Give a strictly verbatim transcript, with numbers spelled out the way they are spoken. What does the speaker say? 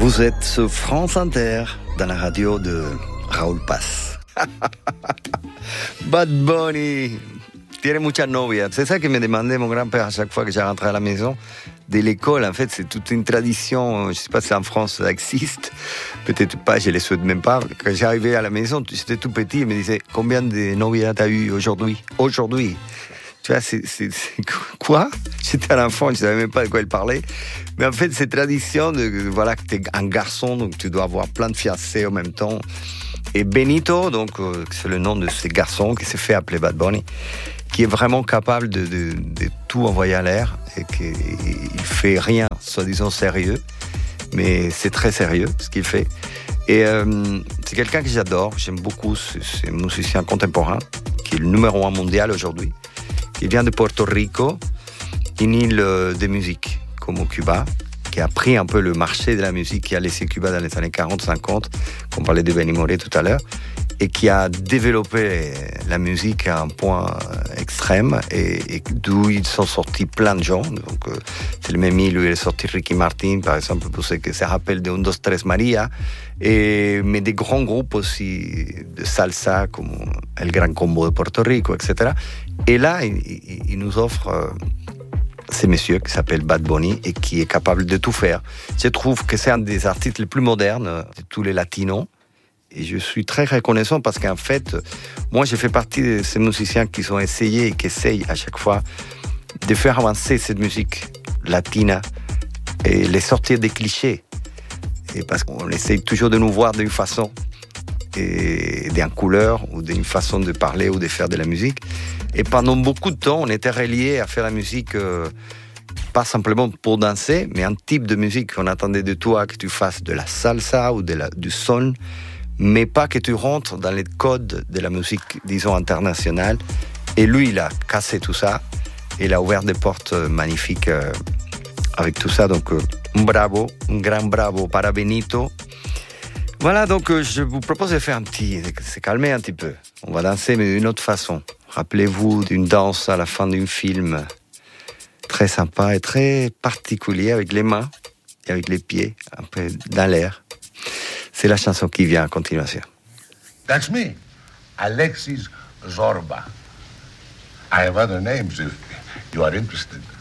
Vous êtes sur France Inter, dans la radio de Raoul Paz. Bad Bunny, tiene muchas novias. C'est ça que me demandait mon grand-père à chaque fois que j'ai rentré à la maison. De l'école, en fait, c'est toute une tradition. Je ne sais pas si en France ça existe. Peut-être pas, je ne les souhaite même pas. Quand j'arrivais à la maison, j'étais tout petit, il me disait « Combien de novias t'as eu aujourd'hui ?» Aujourd'hui. Tu vois, c'est, c'est, c'est quoi? J'étais un enfant, je ne savais même pas de quoi il parlait. Mais en fait, c'est tradition de, voilà, que tu es un garçon, donc tu dois avoir plein de fiancés en même temps. Et Benito, donc, euh, c'est le nom de ce garçon qui s'est fait appeler Bad Bunny, qui est vraiment capable de, de, de tout envoyer à l'air et qu'il ne fait rien, soi-disant sérieux, mais c'est très sérieux ce qu'il fait. Et euh, c'est quelqu'un que j'adore, j'aime beaucoup, c'est, c'est un musicien contemporain, qui est le numéro un mondial aujourd'hui. Il vient de Porto Rico, une île de musique, comme au Cuba, qui a pris un peu le marché de la musique, qui a laissé Cuba dans les années quarante cinquante, on parlait de Benny Moré tout à l'heure, et qui a développé la musique à un point extrême, et, et d'où ils sont sortis plein de gens. Donc, euh, c'est le même île où il est sorti Ricky Martin, par exemple, pour ceux que ça rappelle de Un, Dos, Tres Maria, et, mais des grands groupes aussi de salsa, comme El Gran Combo de Porto Rico, et cetera. Et là, il, il, il nous offre euh, ces messieurs qui s'appellent Bad Bunny et qui est capable de tout faire. Je trouve que c'est un des artistes les plus modernes de tous les latinos. Et je suis très reconnaissant parce qu'en fait, moi, j'ai fait partie de ces musiciens qui ont essayé et qui essayent à chaque fois de faire avancer cette musique latina et les sortir des clichés. Et parce qu'on essaye toujours de nous voir d'une façon, et d'une couleur, ou d'une façon de parler ou de faire de la musique. Et pendant beaucoup de temps, on était reliés à faire la musique, euh, pas simplement pour danser, mais un type de musique. On attendait de toi que tu fasses de la salsa ou de la, du son, mais pas que tu rentres dans les codes de la musique, disons, internationale. Et lui, il a cassé tout ça. Il a ouvert des portes magnifiques euh, avec tout ça. Donc, euh, un bravo, un grand bravo para Benito. Voilà, donc euh, je vous propose de faire un petit... de se calmer un petit peu. On va danser, mais d'une autre façon. Rappelez-vous d'une danse à la fin d'un film très sympa et très particulier, avec les mains et avec les pieds, un peu dans l'air. C'est la chanson qui vient en continuation. That's me, Alexis Zorba. I have other names if you are interested.